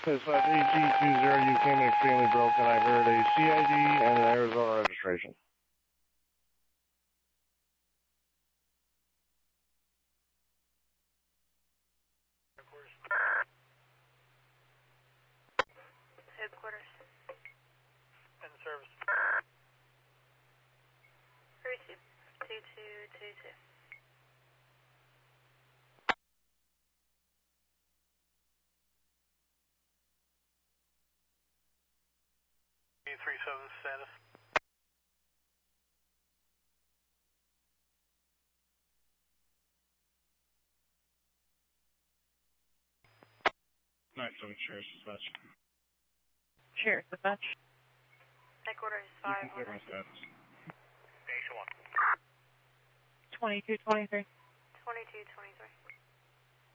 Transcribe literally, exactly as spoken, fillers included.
Dispatch A T two zero, you came in extremely broken. I heard a C I D and an Arizona registration. Headquarters. In service. three two two two two two. three seven status. nine seven, Sheriff's Dispatch. Sheriff's Dispatch. Headquarters You five can clear one. my status. Station one. twenty-two twenty-three. twenty-two twenty-three.